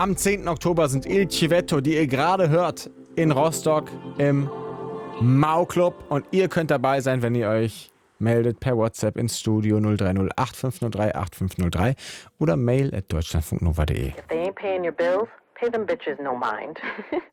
Am 10. Oktober sind Il Civetto, die ihr gerade hört, in Rostock im Mau-Club. Und ihr könnt dabei sein, wenn ihr euch meldet per WhatsApp ins Studio 030 8503 8503 oder mail@deutschlandfunknova.de. If they ain't paying your bills, pay them bitches no mind.